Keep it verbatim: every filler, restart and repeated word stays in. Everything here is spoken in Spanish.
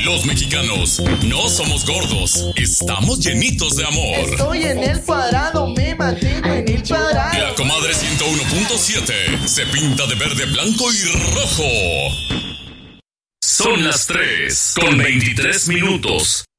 Los mexicanos no somos gordos, estamos llenitos de amor. Estoy en el cuadrado, me mantengo en el cuadrado. La comadre ciento uno punto siete se pinta de verde, blanco y rojo. Son las tres con veintitrés minutos.